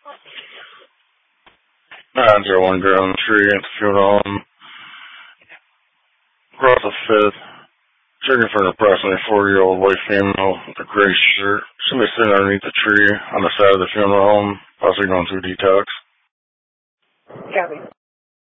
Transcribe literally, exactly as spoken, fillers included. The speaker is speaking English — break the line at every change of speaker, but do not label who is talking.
nine zero one girl in the tree at the funeral home. Across the fifth. Checking for an approximately forty-year-old white female with a gray shirt. Somebody sitting underneath the tree on the side of the funeral home, possibly going through detox.
Copy.